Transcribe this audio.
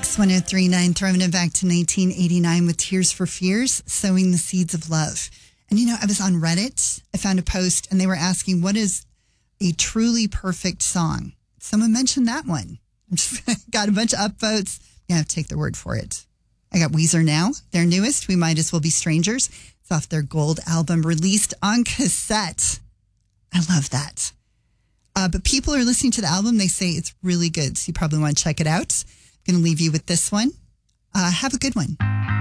Mix 103.9, throwing it back to 1989 with Tears for Fears, Sowing the Seeds of Love. And I was on Reddit. I found a post and they were asking, what is a truly perfect song? Someone mentioned that one. I just got a bunch of upvotes. You have to take their word for it. I got Weezer Now, their newest, We Might As Well Be Strangers. It's off their gold album released on cassette. I love that. But people are listening to the album. They say it's really good. So you probably want to check it out. I'm going to leave you with this one. Have a good one.